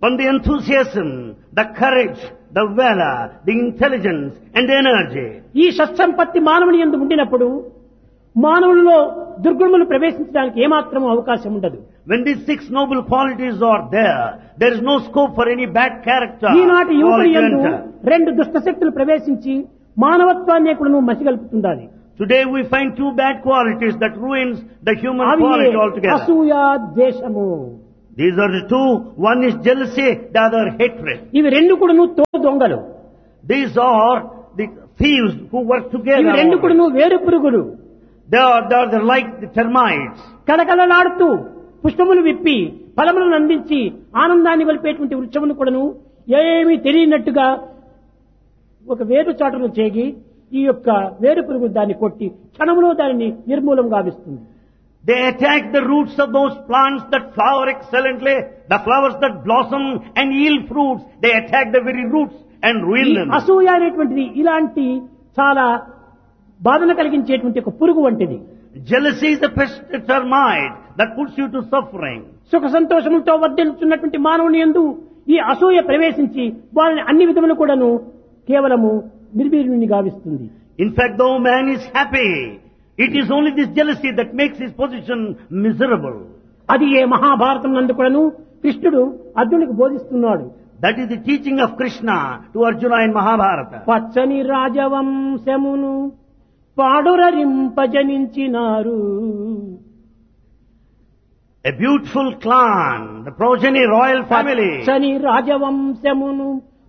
on the enthusiasm, the courage, the valor, the intelligence and the energy. ఈ సత్సంపత్తి మానవుని యందు ఉండినప్పుడు మానవులలో దుర్గుణములు ప్రవేశించడానికి ఏమాత్రం అవకాశం ఉండదు. When these 6 noble qualities are there, there is no scope for any bad character. ఈనాటి యువకుని quality to యందు enter. 2 దుష్ట శక్తులు ప్రవేశించి మానవత్వాన్ని కూడా మసిగల్పుతుండాలి. Today we find 2 bad qualities that ruins the human అవి quality altogether. అసూయ, ద్వేషము. These are the 2. One is jealousy, the other hatred. ఇవి రెండు కూడా తోడు దొంగలు. These are the thieves who work ఇవి together. రెండు కూడా వేరు పురుగులు. They are like the termites. కళకళలాడుతూ పుష్పములు విప్పి ఫలములను అందించి ఆనందాన్ని గొలిపేటువంటి వృక్షమును కూడాను ఏమీ తెలియనట్టుగా ఒక వేరు చాటును చేగి ఈ యొక్క వేరు పురుగు దాన్ని కొట్టి క్షణములో దానిని నిర్మూలం గావిస్తుంది. They attack the roots of those plants that flower excellently, the flowers that blossom and yield fruits. They attack the very roots and ruin ఈ them. అసూయ అనేటువంటిది ఇలాంటి చాలా బాధను కలిగించేటువంటి ఒక పురుగు వంటిది. Jealousy is a pest, a termite that puts you to suffering. సుఖ సంతోషములతో వర్ధిల్లుతున్నటువంటి మానవుని యందు ఈ అసూయ ప్రవేశించి వారిని అన్ని విధములు కూడాను కేవలము నిర్వీర్యుని గావిస్తుంది. In fact, though man is happy, it is only this jealousy that makes his position miserable. అది ఏ మహాభారతం నందు కూడాను కృష్ణుడు అర్జునుడికి బోధిస్తున్నాడు. That is the teaching of Krishna to Arjuna in Mahabharata. పచ్చని రాజవంశమును పాడురరింపజనించినారు. A beautiful clan, the progeny royal family. పచ్చని రాజవంశమును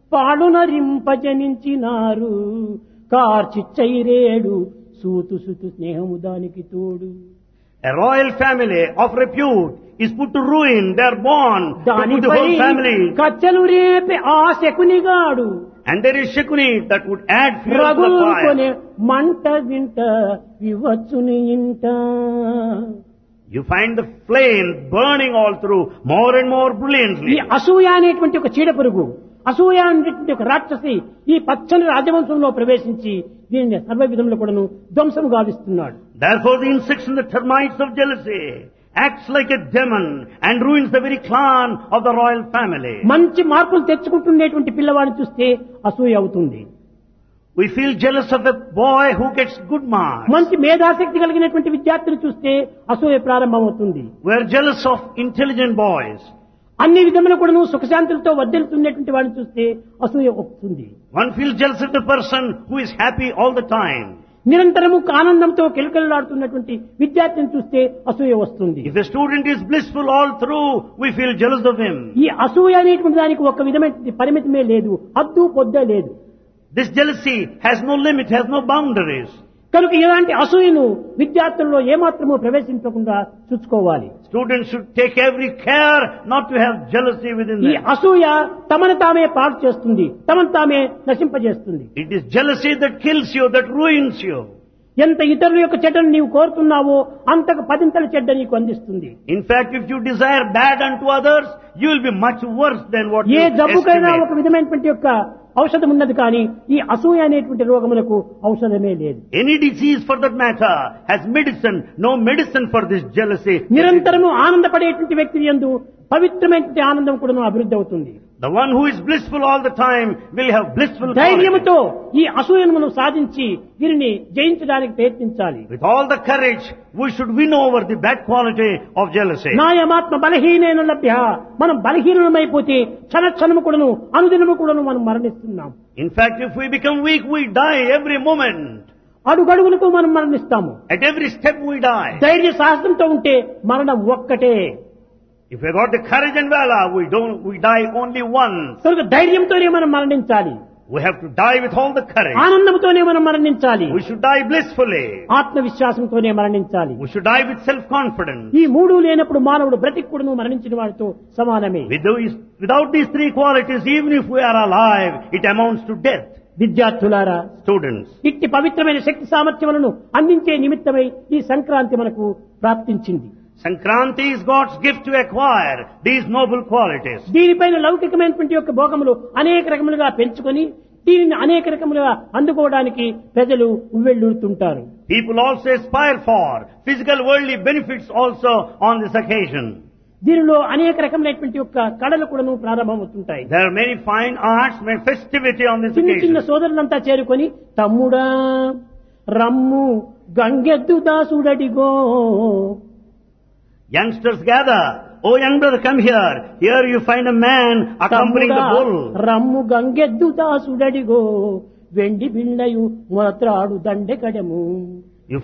పాడునరింపజనించినారు. కార్చిచ్చైరేడు సూతు సుతు స్నేహము దానికి తోడు. A royal family of repute is put to ruin. They are born to put the దానిపై whole family. కచ్చలు రేపే ఆ శకునిగాడు And there is Shakuni that would add fuel to the రగులుకొనే fire. మంట వింట వివచ్చుని ఇంట. You find the flame burning all through more and more ఈ brilliantly. అసూయ అనేటువంటి ఒక చీడ పురుగు, అసూయ అనేటువంటి ఒక రాక్షసి ఈ పచ్చని రాజవంశంలో ప్రవేశించి దీనిని సర్వ విధములు కూడాను ధ్వంసం గావిస్తున్నాడు. Therefore the insects and the termites of jealousy acts like a demon and ruins the very clan of the royal family. మంచి మార్కులు తెచ్చుకుంటున్నటువంటి పిల్లవాడిని చూస్తే అసూయ అవుతుంది. We feel jealous of a boy who gets good marks. మంచి మేధాశక్తి కలిగినటువంటి విద్యార్థిని చూస్తే అసూయ ప్రారంభమవుతుంది. We are jealous of intelligent boys. అన్ని విధములు కూడాను సుఖశాంతులతో వర్ధిల్లుతున్నటువంటి వాడిని చూస్తే అసూయ వస్తుంది. One feels jealous of the person who is happy all the time. నిరంతరము ఆనందంతో కిలకిలలాడుతున్నటువంటి విద్యార్థిని చూస్తే అసూయ వస్తుంది. If a student is blissful all through, we feel jealous of him. ఈ అసూయ అనేటువంటి దానికి ఒక విధమైన పరిమితమే లేదు, హద్దు పొద్దే లేదు. This jealousy has no limit, has no boundaries. కనుక ఇలాంటి అసూయను విద్యార్థుల్లో ఏమాత్రమూ ప్రవేశించకుండా చూసుకోవాలి. Students should take every care not to have jealousy within ఈ them. అసూయ తమను తామే పాడు చేస్తుంది, తమను తామే నశింపజేస్తుంది. It is jealousy that kills you, that ruins you. ఎంత ఇతరుల యొక్క చెడ్డను నీవు కోరుతున్నావో అంతకు పదింతల చెడ్డ నీకు అందిస్తుంది. In fact, if you desire bad unto others, you will be much worse than what A you జబ్బుకైనా estimate. ఒక విధమైనటువంటి యొక్క ఔషధం ఉన్నది, కానీ ఈ అసూయ అనేటువంటి రోగములకు ఔషధమే లేదు. Any disease for that matter has medicine, no medicine for this jealousy. నిరంతరము ఆనందపడేటువంటి వ్యక్తి యందు పవిత్రమైనటువంటి ఆనందం కూడా అభివృద్ధి అవుతుంది. The one who is blissful all the time will have blissful quality. ధైర్యముతో ఈ అసూయను మనం సాధించి దీనిని జయించడానికి ప్రయత్నించాలి. With all the courage, we should win over the bad quality of jealousy. నాయమాత్మ బలహీనైన లభ్య. మనం బలహీనమైపోతే క్షణ క్షణము కూడాను అనుదినము కూడాను మనం మరణిస్తున్నాం. In fact, if we become weak, we die every moment. అడుగడుగులకు మనం మరణిస్తాము. At every step we die. ధైర్య సాహసంతో ఉంటే మరణం ఒక్కటే. If we got the courage and valor, we die only once. కనుక ధైర్యంతోనే మనం మరణించాలి. We have to die with all the courage. ఆనందంతోనే మనం మరణించాలి. We should die blissfully. ఆత్మవిశ్వాసంతోనే మరణించాలి. We should die with self-confidence. ఈ మూడు లేనప్పుడు మానవుడు బ్రతికుడును మరణించిన వాడితో సమానమే. Without these 3 qualities, even if we are alive, it amounts to death. విద్యార్థులారా, Students, ఇట్టి పవిత్రమైన శక్తి సామర్థ్యములను అందించే నిమిత్తమై ఈ సంక్రాంతి మనకు ప్రాప్తించింది. Sankranti is God's gift to acquire these noble qualities. దీనిపైన లౌకికమైనటువంటి యొక్క భోగములు అనేక రకములుగా పెంచుకొని దీనిని అనేక రకములుగా అందుకోవడానికి ప్రజలు ఉవ్వెళ్ళూరుతుంటారు. People also aspire for physical worldly benefits also on this occasion. దీనిలో అనేక రకమైనటువంటి యొక్క కళలు కూడాను ప్రారంభమవుతుంటాయి. There are many fine arts, many festivity on this చిన్న చిన్న occasion. సోదరులంతా చేరుకొని తమ్ముడా రమ్ము గంగెద్దు దాసుడడిగో, Youngsters gather. Oh, young brother, come here. Here you find a man accompanying the bull. రమ్ము గంగెద్దు దాసుడడిగో, వెండి బిళ్ళయు మొత్రాడు దండెకడము. You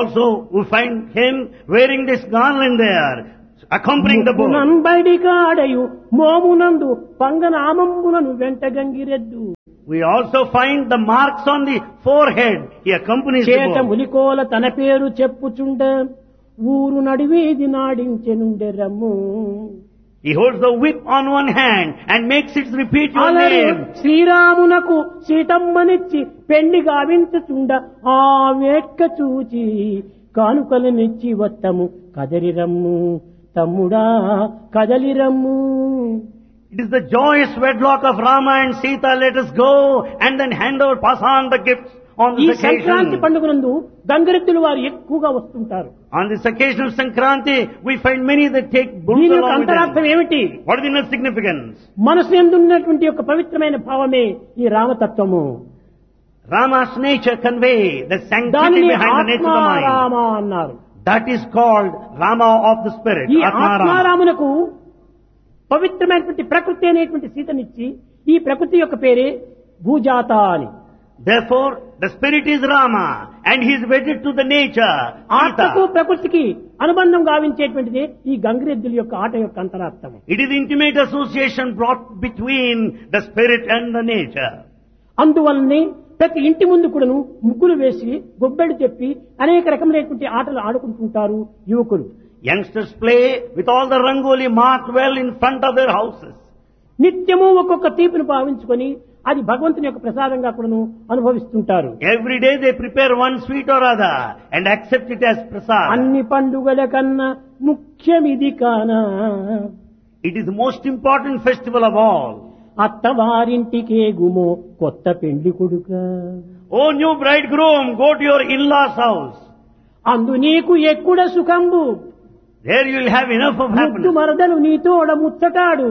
find him wearing this garland there, accompanying the bull. బయడి కాడయు మోమునందు పంగనామంబులను వెంట గంగిరెద్దు. We also find the marks on the forehead. He accompanies the చేత bull. ములికోల తన పేరు చెప్పుచుండ, ఊరు నడివేది నాడించెనుండె రమ్ము. He holds the whip on one hand and makes it repeat your అలాగే name. శ్రీరామునకు సీతమ్మనిచ్చి పెండి గావించుచుండ, ఆ వేట్క చూచి కానుకలనిచ్చి వత్తము కదలిరమ్ము తమ్ముడా కదలిరమ్ము. It is the joyous wedlock of Rama and Sita. Let us go and then pass on the gifts on ఈ this Sankranti occasion. పండుగనందు గంగరెద్దులు వారు ఎక్కువగా వస్తుంటారు. On this occasion of Sankranti, we find many that take bulls దీని యొక్క along with అంతరార్థం them. ఏమిటి? What is the inner significance? మనసు యందు ఉన్నటువంటి యొక్క పవిత్రమైన భావమే ఈ రామతత్వము. Rama's nature convey the sanctity దానిని behind the nature of the mind. ఆత్మారామ అన్నారు. That is called Rama of the spirit. ఈ Atmarama. ఆత్మారామునకు పవిత్రమైనటువంటి ప్రకృతి అనేటువంటి సీతనిచ్చి, ఈ ప్రకృతి యొక్క పేరే భూజాత అని. Therefore, the spirit is Rama and he is wedded to the nature. ఆత్మకు Sita. ప్రకృతికి అనుబంధం గావించేటువంటిది ఈ గంగిరెద్దుల యొక్క ఆట యొక్క అంతరార్థం. It is intimate association brought between the spirit and the nature. అందువల్లనే ప్రతి ఇంటి ముందు కూడాను ముగ్గులు వేసి గొబ్బెడు చెప్పి అనేక రకమైనటువంటి ఆటలు ఆడుకుంటుంటారు యువకులు. Youngsters play with all the rangoli marked well in front of their houses. నిత్యము ఒక్కొక్క తీపిని భావించుకొని అది భగవంతుని యొక్క ప్రసాదంగా కూడాను అనుభవిస్తుంటారు. Every day they prepare one sweet or other and accept it as prasad. అన్ని పండుగల కన్నా ముఖ్యమిది కానా, It is the most important festival of all. అత్తవారింటికే గుమో కొత్త పెండ్లి కొడుక, Oh, new bridegroom, go to your in-laws' house. అందు నీకు ఎక్కుడ సుఖంబు, There you will have enough of ముద్దు happiness. మరదలు నీతోడ ముచ్చటాడు,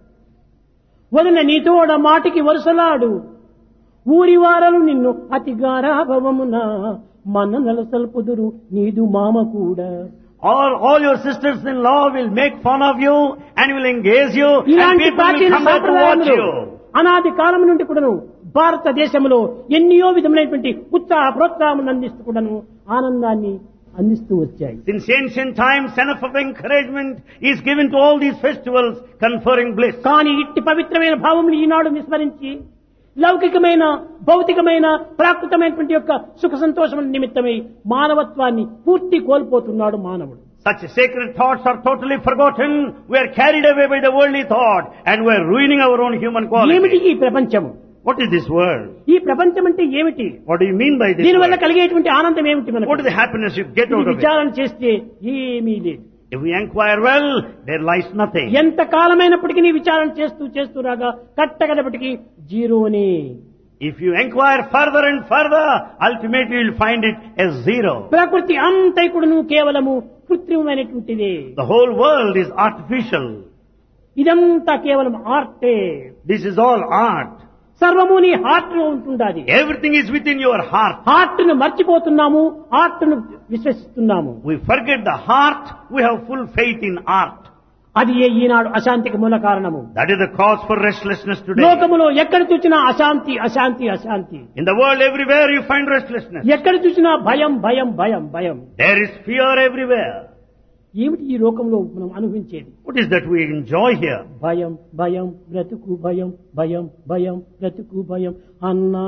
వదిన నీతోడ మాటికి వరుసలాడు, ఊరి వారలు నిన్ను అతి గారాభవమున మన నలసల్పుదురు నీదు మామ కూడా. All your sisters-in-law will make fun of you and will engage you and ఇలాంటి people will ప్రాచీన come back to watch సాంప్రదాయములు you. అనాది కాలం నుండి కూడాను భారతదేశంలో ఎన్నో విధమైనటువంటి ఉత్సాహ ప్రోత్సాహం అందిస్తూ కూడాను ఆనందాన్ని అందిస్తూ వచ్చాయి. Since ancient times, enough of encouragement is given to all these festivals conferring bliss. కానీ ఇట్టి పవిత్రమైన భావములు ఈనాడు విస్మరించి లౌకికమైన భౌతికమైన ప్రాకృతమైనటువంటి యొక్క సుఖ సంతోషముల నిమిత్తమై మానవత్వాన్ని పూర్తి కోల్పోతున్నాడు మానవుడు. Such sacred thoughts are totally forgotten. We are carried away by the worldly thought and we are ruining our own human ఏమిటి quality. ఈ ప్రపంచం? What is this world? ఈ ప్రపంచం అంటే ఏమిటి? What do you mean by this దీనివల్ల world? కలిగేటువంటి ఆనందం ఏమిటి మనకు? What is the happiness you get ఇది out of it? విచారణ చేస్తే ఏమీ లేదు. If we inquire well, there lies nothing. ఎంత కాలమైనప్పటికీ విచారణ చేస్తూ రాగా కట్టగడపటికి జీరోని. If you inquire further and further, ultimately you will find it as zero. ప్రకృతి అంతైకుడును కేవలము కృత్రిమమైనటువంటిది. The whole world is artificial. ఇదంతా కేవలం ఆర్టే. This is all art. సర్వము నీ హార్ట్ లో ఉంటుండాలి. Everything is within your heart. Heart ను మర్చిపోతున్నాము, ఆర్ట్ ను విశ్వసిస్తున్నాము. We forget the heart, we have full faith in art. అది ఈనాడు అశాంతికి మూల కారణము. That is the cause for restlessness today. లోకములో ఎక్కడ చూసినా అశాంతి అశాంతి అశాంతి. In the world everywhere you find restlessness. ఎక్కడ చూసినా భయం భయం భయం భయం. There is fear everywhere. ఏమిటి ఈ లోకంలో మనం అనుభవించేది? What is that we enjoy here? భయం భయం బ్రతుకు భయం భయం భయం బ్రతుకు భయం అన్నా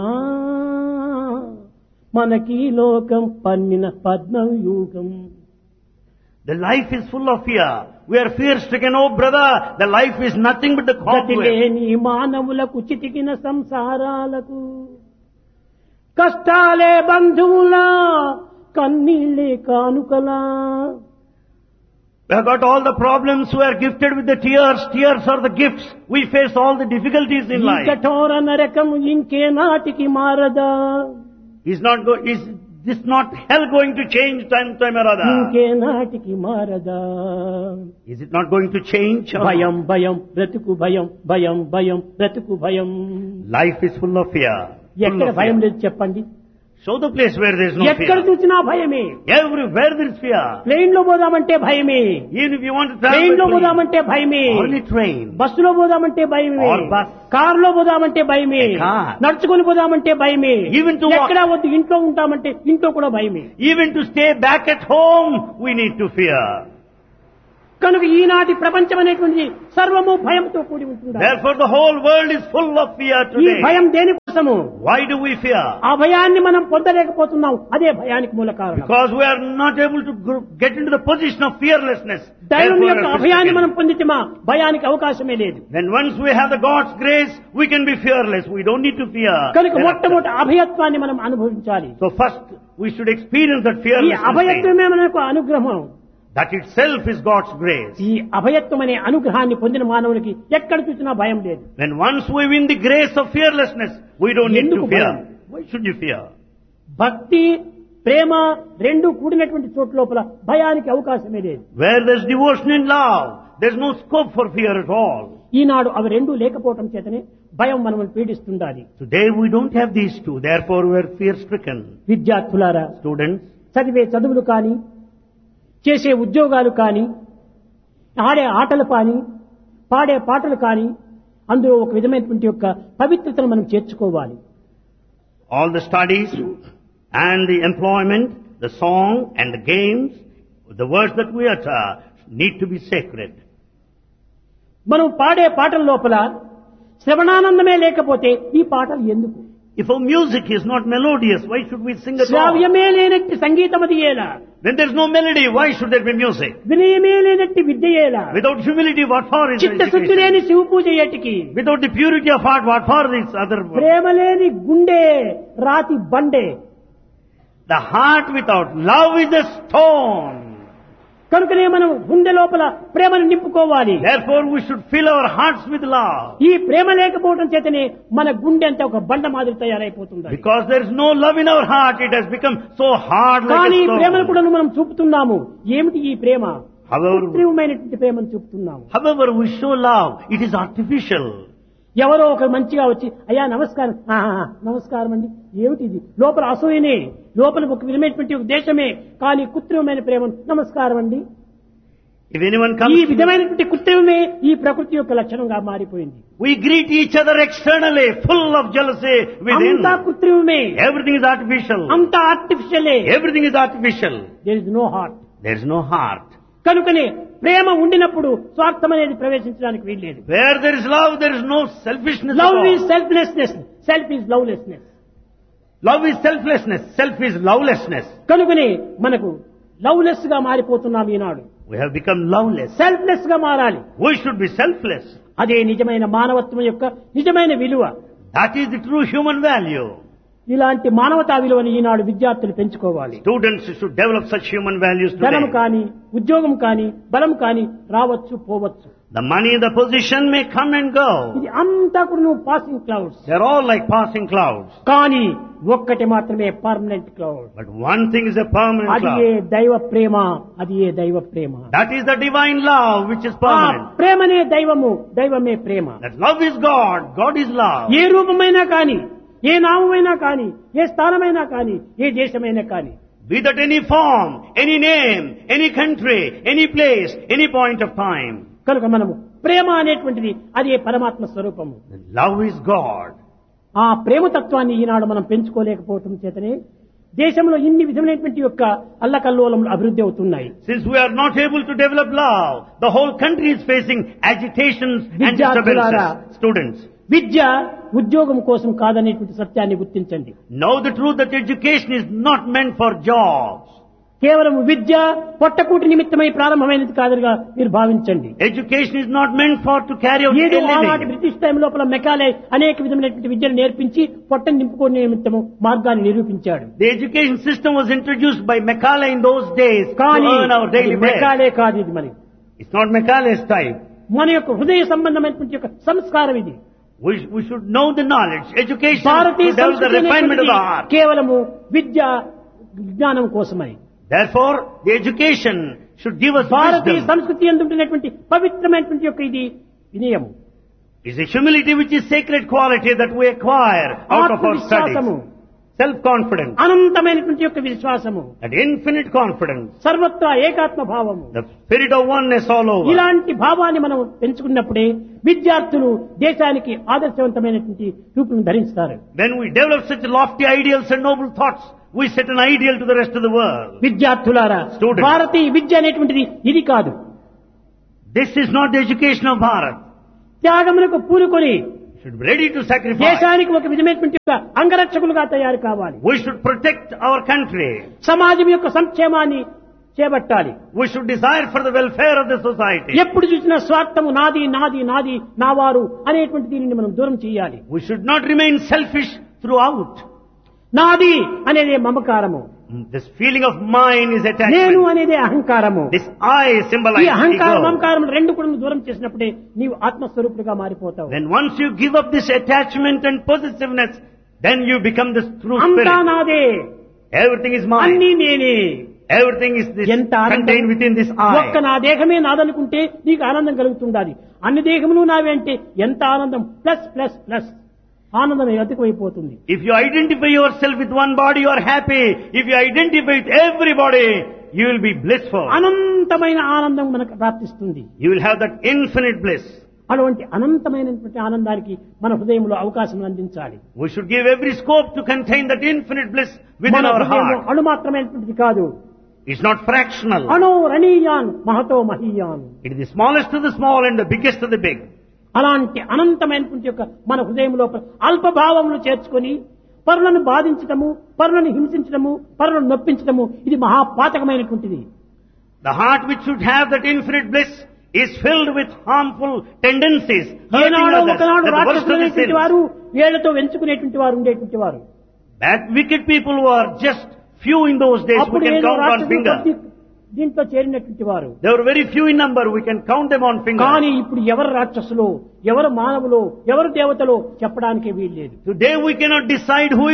మనకి లోకం పన్నిన పద్మవ్యూహం. The life is full of fear. We are fear-stricken. Oh brother, the life is nothing but the cobweb. గతిలేని మానవులకు చితికిన సంసారాలకు కష్టాలే బంధువులా కన్నీళ్ళే కానుకలా. We have got all the problems. We are gifted with the tears. Tears are the gifts. We face all the difficulties in ఈ life. కఠోర నరకం ఇంకే నాటికి మారదా. Is this not hell going to change time or other? ఇంకే నాటికి మారదా Is it not going to change? భయం భయం బ్రతుకు భయం భయం భయం బ్రతుకు భయం. Life is full of fear. Full ఎక్కడ of భయం fear. లేదు చెప్పండి? Show the place where there is no ఎక్కడ fear. చూసినా భయమే. Everywhere there is fear. Plane లో పోదామంటే భయమే, Even if you want to travel train లో by plane, పోదామంటే భయమే, only train. బస్సులో పోదామంటే భయమే, Or bus. కారులో పోదామంటే భయమే, A car. నడుచుకుని పోదామంటే భయమే, Even to walk. ఎక్కడ వద్దు ఇంట్లో ఉంటామంటే ఇంట్లో కూడా భయమే. Even to stay back at home, we need to fear. కనుక ఈనాటి ప్రపంచం అనేటువంటిది సర్వము భయంతో కూడి ఉంటుంది. Therefore the whole world is full of fear ఈ today. భయం దేనికోసము? Why do we fear? ఆ భయాన్ని మనం పొందలేకపోతున్నాం. అదే భయానికి మూల కారణం. Because we are not able to get into the position of fearlessness. దైవం Therefore, యొక్క we are అభయాన్ని మనం stricken. పొందితేమా భయానికి అవకాశమే లేదు. Then once we have the God's grace, we can be fearless. We don't need to fear. కనుక Thereafter. మొట్టమొదటి అభయత్వాన్ని మనం అనుభవించాలి. So first we should experience that ఈ fearlessness. అభయత్వమే మనకు అనుగ్రహం. That itself is God's grace. ఈ అభయత్వం అనే అనుగ్రహాన్ని పొందిన మానవునికి ఎక్కడ చూసినా భయం లేదు. When once we win the grace of fearlessness, we don't need to ఎందుకు fear. భయం? Why should you fear? భక్తి ప్రేమ రెండు కూడినటువంటి చోటు లోపల భయానికి అవకాశమే లేదు. Where there's devotion and love, there's no scope for fear at all. ఈనాడు అవి రెండూ లేకపోవటం చేతనే భయం మనల్ని పీడిస్తుండాలి. Today we don't have these two, therefore we are fear-stricken. విద్యార్థులారా, Students, చదివే చదువులు కానీ, చేసే ఉద్యోగాలు కానీ, ఆడే ఆటలు కానీ, పాడే పాటలు కానీ, అందులో ఒక విధమైనటువంటి యొక్క పవిత్రతను మనం చేర్చుకోవాలి. all the studies and the employment, the song and the games, the words that we utter need to be sacred. మనం పాడే పాటల లోపల శ్రవణానందమే లేకపోతే ఈ పాటలు ఎందుకు? If our music is not melodious, why should we sing at all? శ్రావ్యమే లేనట్టి సంగీతమది ఏలా, When there's no melody, why should there be music? వినయమే లేనట్టి విద్య ఏలా, Without humility, what for is చిత్తశుద్ధి లేని education? శివ పూజ ఏటికి, Without the purity of heart, what for this other? ప్రేమ లేని గుండె రాతి బండే. The heart without love is a stone. కనుకనే మనం గుండె లోపల ప్రేమను నింపుకోవాలి. Therefore, we should fill our hearts with love. ఈ ప్రేమ లేకపోవడం చేతనే మన గుండె అంతా ఒక బండ మాదిరి తయారైపోతుంది. Because there is no love in our heart, it has become so hard like కానీ a ప్రేమను stone. కూడా మనం చూపుతున్నాము. ఏమిటి ఈ ప్రేమ? However, కృత్రిమమైనటువంటి ప్రేమను చూపుతున్నాము. however we show love, it is artificial. ఎవరో ఒకరు మంచిగా వచ్చి అయ్యా నమస్కారం, నమస్కారం అండి, ఏమిటి ఇది? లోపల అసూయనే, లోపల ఒక విధమైనటువంటి ఉద్దేశమే, కానీ కృత్రిమమైన ప్రేమ నమస్కారం అండి. If anyone ఈ comes, విధమైనటువంటి కృత్రిమమే ఈ ప్రకృతి యొక్క లక్షణంగా మారిపోయింది. we greet each other externally, full of jealousy within. అంతా కృత్రిమమే, Everything is artificial. అంతా ఆర్టిఫిషియలే. Everything is artificial. There is no heart. There is no heart. కనుకనే ప్రేమ ఉండినప్పుడు స్వార్థం అనేది ప్రవేశించడానికి వీల్లేదు. Where there is love, there is no selfishness. Love at all. Is selflessness, self is lovelessness. Love is selflessness. Self is lovelessness. కనుకనే మనకు loveless గా మారిపోతున్నాం ఈనాడు. We have become loveless. Selfless గా మారాలి. We should be selfless. అదే నిజమైన మానవత్వం యొక్క నిజమైన విలువ. That is the true human value. ఇలాంటి మానవతా విలువని ఈనాడు విద్యార్థులు పెంచుకోవాలి. Students should develop such human values ధనం today. కానీ, ఉద్యోగం కానీ, బలం కానీ రావచ్చు పోవచ్చు. The money, the position may come and go. ఇది అంతా కూడా నువ్వు passing clouds. They're all like passing clouds. కానీ ఒక్కటి మాత్రమే permanent cloud. But one thing is a permanent అది ఏ cloud. దైవ ప్రేమ, అది ఏ దైవ ప్రేమ. That is the divine love which is ఆ permanent. ప్రేమనే దైవము, దైవమే ప్రేమ. That love is God. God is love. ఏ రూపమైనా కానీ, ఏ నామమైనా కానీ, ఏ స్థానమైనా కానీ, ఏ దేశమైనా కానీ, Be that any form, any name, any country, any place, any point of time. కనుక మనము ప్రేమ అనేటువంటిది అదే పరమాత్మ స్వరూపము. Love is God. ఆ ప్రేమతత్వాన్ని ఈనాడు మనం పెంచుకోలేకపోవటం చేతనే దేశంలో ఇన్ని విధమైనటువంటి యొక్క అల్లకల్లోలములు అభివృద్ధి అవుతున్నాయి. Since we are not able to develop love, the whole country is facing agitations and విద్యార్థులారా, disturbances. Students, విద్య ఉద్యోగం కోసం కాదనేటువంటి సత్యాన్ని గుర్తించండి. know the truth that education is not meant for jobs. కేవలం విద్య పొట్టకూటి నిమిత్తమై ప్రారంభమైనది కాదుగా మీరు భావించండి. Education is not meant for to carry out ఏదో a ఆనాటి living. బ్రిటిష్ టైం లోపల మెకాలే అనేక విధమైనటువంటి విద్యను నేర్పించి పొట్టను నింపుకునే నిమిత్తము మార్గాన్ని నిరూపించాడు. The education system was introduced by Macaulay in those days to కానీ earn our daily bread. Macaulay కాదు ఇది. మరి It's not Macaulay's type. మన యొక్క హృదయ సంబంధమైనటువంటి యొక్క సంస్కారం ఇది. We should know the knowledge. Education Bharatiya to develop the సంస్కృతి refinement of the అనేటువంటిది heart. కేవలము విద్య జ్ఞానం కోసమని. Therefore, the education should give us Bharatiya wisdom. సంస్కృతి ఎందుంటున్నటువంటి పవిత్రమైనటువంటి యొక్క ఇది వినయము, It's a humility which is sacred quality that we acquire out of our ఆత్మవిశ్వాసము, studies. Self-confidence, అనంతమైనటువంటి యొక్క విశ్వాసము, and infinite confidence, సర్వత్రా ఏకాత్మ భావము. the spirit of oneness all over. ఇలాంటి భావాన్ని మనం పెంచుకున్నప్పుడే విద్యార్థులు దేశానికి ఆదర్శవంతమైనటువంటి రూపం ధరిస్తారు. When we develop such lofty ideals and noble thoughts, we set an ideal to the rest of the world. విద్యార్థులారా, Students. భారతీయ విద్య అనేటువంటిది ఇది కాదు. This is not the education of Bharat. త్యాగములకు పూనుకొని We should be ready to sacrifice. దేశానికి ఒక విధమైనటువంటి యొక్క అంగరక్షకులుగా తయారు కావాలి. We should protect our country. సమాజం యొక్క సంక్షేమాన్ని చేపట్టాలి. We should desire for the welfare of the society. ఎప్పుడు చూసినా స్వార్థము నాది నాది నాది నావారు అనేటువంటి దీనిని మనం దూరం చేయాలి. We should not remain selfish throughout. నాది అనేది మమకారము, This feeling of mine is నేను attachment. అనేది అహంకారము. This I ఈ symbolizes అహంకారం ego. మమకారం రెండు కూడా దూరం చేసినప్పుడే నీవు ఆత్మస్వరూపుడుగా మారిపోతావు. Then once you give up this attachment and possessiveness, then you become this true అంతా spirit. నాదే, Everything is mine. అన్నీ నేనే. Everything is this ఎంత ఆనందం. contained within this ఒక్క I. నా దేహమే నాదనుకుంటే నీకు ఆనందం కలుగుతుండాలి. అన్ని దేహములు నావే అంటే ఎంత ఆనందం, ప్లస్ ప్లస్ ప్లస్ ఆనందం అధికమైపోతుంది. If you identify yourself with one body, you are happy. If you identify with everybody, you will be blissful. అనంతమైన ఆనందం మనకు ప్రాప్తిస్తుంది. You will have that infinite bliss. అటువంటి అనంతమైనటువంటి ఆనందానికి మన హృదయంలో అవకాశం అందించాలి. We should give every scope to contain that infinite bliss within మన our హృదయంలో heart. అణుమాత్రమైనటువంటిది కాదు. It's not fractional. అణో రణీయాన్ Mahato మహీయాన్. It is the smallest of the small and the biggest of the big. అలాంటి అనంతమైనటువంటి యొక్క మన హృదయంలో అల్పభావములు చేర్చుకొని పరులను బాధించటము, పరులను హింసించటము, పరులను నొప్పించటము ఇది మహాపాతకమైనటువంటిది. The heart which should have that infinite bliss is filled with harmful tendencies. Hurting ఏనాడో others. ఒకనాడు That's the worst of the రాక్షసులైనటువంటి sins. వారు ఏళ్లతో వెంచుకునేటువంటి వారు ఉండేటువంటి వారు. That wicked people were just few in those days. We అప్పుడు can ఏదో count on రాక్షసులు finger. కొద్ది దీంట్లో చేరినటువంటి వారు. They were very few in number. We can count them on finger. కానీ ఇప్పుడు ఎవరు రాక్షసులో, ఎవరు మానవులో, ఎవరు దేవతలో చెప్పడానికే వీల్లేదు. Today we cannot decide who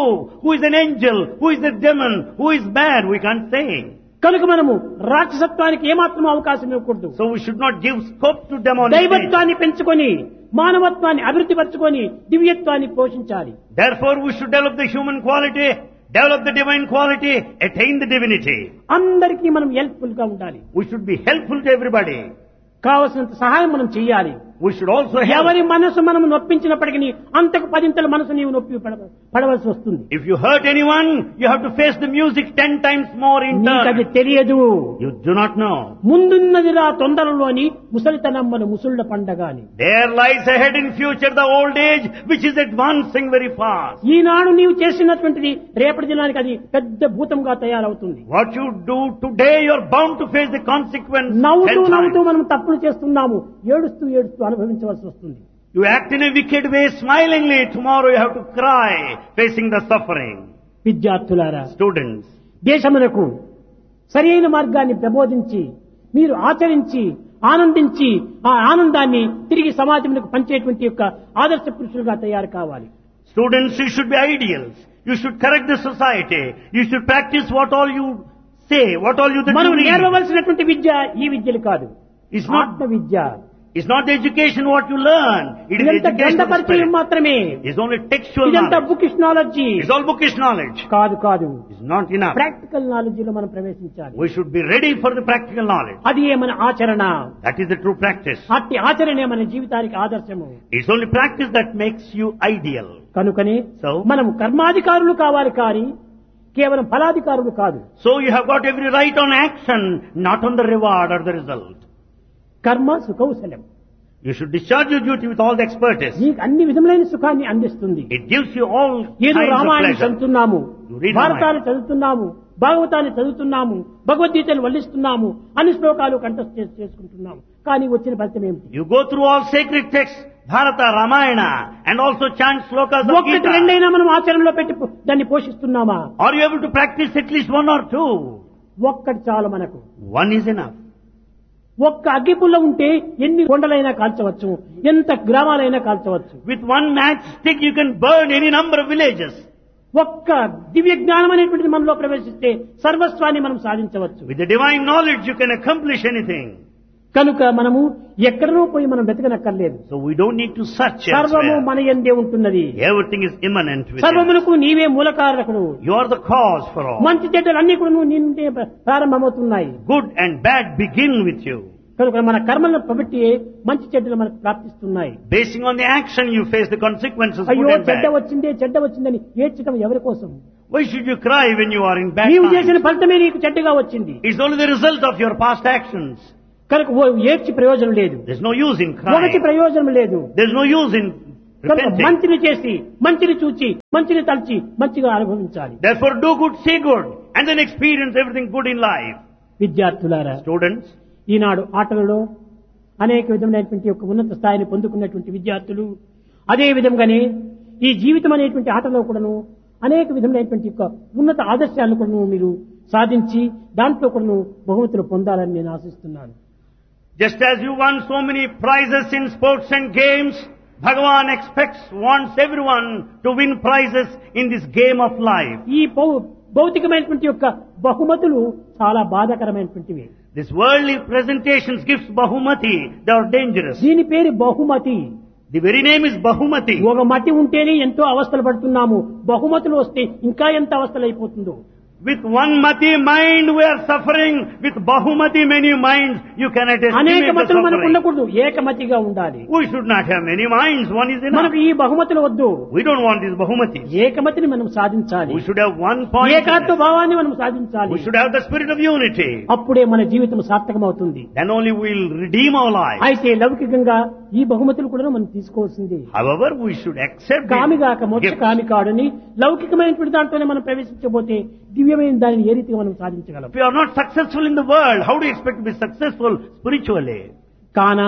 is an angel, who is a demon, who is bad. We can't say. కనుక మనము రాక్షసత్వానికి ఏమాత్రం అవకాశం ఇవ్వకూడదు. So we should not give scope to demonization. దైవత్వాన్ని పెంచుకొని మానవత్వాన్ని అభివృద్ధి పరచుకొని దివ్యత్వాన్ని పోషించాలి. Therefore we should develop the human quality, develop the divine quality, attain the divinity. అందరికీ మనం హెల్ప్ఫుల్ గా ఉండాలి. We should be helpful to everybody. కావలసినంత సహాయం మనం చేయాలి. We should also help. ఎవరి మనసు మనం నొప్పించినప్పటికీ అంతకు పదింతల మనసు నీవు నొప్పి పడవలసి వస్తుంది. If you hurt anyone, you have to face the music 10 times more in నీకది turn. తెలియదు. You do not know. ముందున్నదిరా తొందరలోని ముసలితనమ్మను ముసుళ్ల పండగాని. There lies ahead in future the old age which is advancing very fast. ఈనాడు నీవు చేసినటువంటిది రేపటి దినానికి అది పెద్ద భూతంగా తయారవుతుంది. What you do today, you are bound to face the consequence. నవ్వుతూ 10 నవ్వుతూ times. మనం తప్పులు చేస్తున్నాము, ఏడుస్తూ ఏడుస్తూ అనుభవించవలసి వస్తుంది. You act in a wicked way smilingly. Tomorrow you have to cry facing the suffering. విద్యార్థులారా, Students, దేశమునకు సరైన మార్గాన్ని ప్రబోధించి మీరు ఆచరించి ఆనందించి ఆ ఆనందాన్ని తిరిగి సమాజమునకు పంచేటువంటి యొక్క ఆదర్శ పురుషులుగా తయారు కావాలి. students, you should be ideals. You should correct the society. You should practice what all you say, what all you that మనం you read. నేర్వవలసినటువంటి విద్య ఈ విద్యలు కాదు, It's not, ఆత్మ విద్య. it's not the education what you learn. It is ఇదంతా education గ్రంథ of the పరిచయం spirit. మాత్రమే. It's only textual ఇదంతా knowledge. Bookish knowledge It's all bookish knowledge. కాదు కాదు. It's not enough. Practical knowledge లో మనం ప్రవేశించాలి. We should be ready for the practical knowledge. అది ఏ మన ఆచరణ. That is the true practice. అట్టి ఆచరణే మన జీవితానికి ఆదర్శము. It's only practice that makes you ideal. కనుకనే So? మనం కర్మాధికారులు కావాలి కానీ కేవలం ఫలాధికారులు కాదు. So you have got every right on action, not on the reward or the result. కర్మ సుకౌశలం. You should discharge your duty with all the expertise. నీకు అన్ని విధములైన సుఖాన్ని అందిస్తుంది. It gives you all ఏదో kinds of రామాయణం pleasure. చదువుతున్నాము, You read భారతాన్ని చదువుతున్నాము, భాగవతాన్ని చదువుతున్నాము, భగవద్గీతను వల్లిస్తున్నాము, అన్ని శ్లోకాలు కంఠస్థ చేసుకుంటున్నాము. కానీ వచ్చిన ఫలితం ఏమిటి? You go through all sacred texts, Bharata, Ramayana, and also chant slokas of ఒక్కటి Gita. రెండైనా మనం ఆచరణలో పెట్టి దాన్ని పోషిస్తున్నామా? Are you able to practice at least one or two? ఒక్కటి చాలు మనకు. One is enough. ఒక్క అగ్గిపుల్ల ఉంటే ఎన్ని కొండలైనా కాల్చవచ్చు, ఎంత గ్రామాలైనా కాల్చవచ్చు. With one matchstick you can burn any number of villages. ఒక్క దివ్య జ్ఞానం అనేటువంటిది మనలో ప్రవేశిస్తే సర్వస్వాన్ని మనం సాధించవచ్చు. With the divine knowledge you can accomplish anything. కనుక మనము ఎక్కడనో పోయి మనం వెతకనక్కర్లేదు. So we don't need to search సర్వము elsewhere. మన యందే ఉంటున్నది. Everything is immanent within. సర్వమునకు నీవే మూలకారకుడు. You are the cause for all. మంచి చెడ్డలు అన్ని కూడా నీ నుండే ప్రారంభమవుతున్నాయి. Good and bad begin with you. కనుక మన కర్మలను బట్టి మంచి చెడ్డలు మనకు ప్రాప్తిస్తున్నాయి. Basing on the action you face the consequences, అయ్యో good and చెడ్డ bad. వచ్చిందని ఏడ్చడం ఎవరి కోసం? Why should you cry when you are in bad నీవు చేసిన times? ఫలితమే నీకు చెడ్డగా వచ్చింది. It's only the result of your past actions. కనుక ఏడ్చి ప్రయోజనం లేదు. There's no use in ఒకటి crying. ప్రయోజనం లేదు. There's no use in కనుక repenting. మంచిని చేసి మంచిని చూచి మంచిని తలచి మంచిగా అనుభవించాలి. Therefore do good, say good, and then experience everything good in life. విద్యార్థులారా, Students, ఈనాడు ఆటలలో అనేక విధమైనటువంటి యొక్క ఉన్నత స్థాయిని పొందుకున్నటువంటి విద్యార్థులు అదే విధంగానే ఈ జీవితం అనేటువంటి ఆటలో కూడాను అనేక విధమైనటువంటి యొక్క ఉన్నత ఆదర్శాలను కూడాను మీరు సాధించి దాంట్లో కూడాను బహుమతులు పొందాలని నేను ఆశిస్తున్నాను. just as you won so many prizes in sports and games, Bhagavan wants everyone to win prizes in this game of life. ఈ భౌతికమైనటువంటి యొక్క బహుమతులు చాలా బాధాకరమైనటువంటివి. This worldly presentations, gifts, Bahumati, they are dangerous. దీని పేరు బహుమతి. The very name is Bahumati. ఒక మతి ఉంటేనే ఎంతో అవస్థలు పడుతున్నాము. బహుమతులు వస్తే ఇంకా ఎంత అవస్థలు అయిపోతుందో. With one Mati mind we are suffering. With Bahumati many minds you cannot అనేక estimate the మతులు మనకు suffering. ఉండకూడదు, ఏకమతిగా ఉండాలి. We should not have many minds. One is enough. మనకు ఈ బహుమతులు వద్దు. We don't want these Bahumati. ఏకమతిని మనం సాధించాలి. We should have one point. ఏకాత్మ భావాన్ని మనం సాధించాలి. We should have the spirit of unity. అప్పుడే మన జీవితం సార్థకమవుతుంది. Then only we will redeem our lives. అయితే లౌకికంగా ఈ బహుమతులు కూడా మనం తీసుకోవాల్సింది. However, we should accept కామిగాక these మోక్ష gifts. కామి కాడని లౌకికమైనటువంటి దాంట్లోనే మనం ప్రవేశించబోతే దివ్యమైన దానిని ఏ రీతిగా మనం సాధించగలం? If you are not successful in the world, how do you expect to be successful spiritually? కాన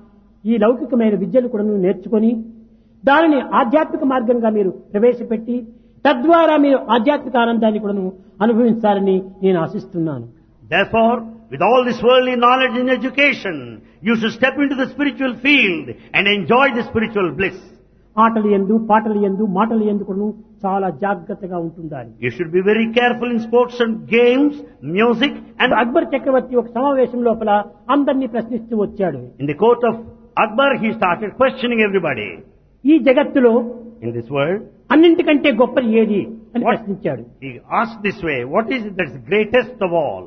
ఈ లౌకికమైన విద్యలు కూడా నేర్చుకొని దానిని ఆధ్యాత్మిక మార్గంగా మీరు ప్రవేశపెట్టి తద్వారా మీరు ఆధ్యాత్మిక ఆనందాన్ని కూడా అనుభవించాలని నేను ఆశిస్తున్నాను. Therefore, with all this worldly knowledge and education, you should step into the spiritual field and enjoy the spiritual bliss. ఆటలు యందు పాటలు యందు మాటలు యందు కూడా చాలా జాగ్రత్తగా ఉంటుండాలి. You should be very careful in sports and games, music, and Akbar చక్రవర్తి ఒక సమావేశం లోపల అందరినీ ప్రశ్నిస్తూ వచ్చాడు. in the court of Akbar, he started questioning everybody. ఈ జగత్తులో In this world, అన్నింటికంటే గొప్పది ఏది అని What? ప్రశ్నించాడు. he asked this way, what is it that's greatest of all?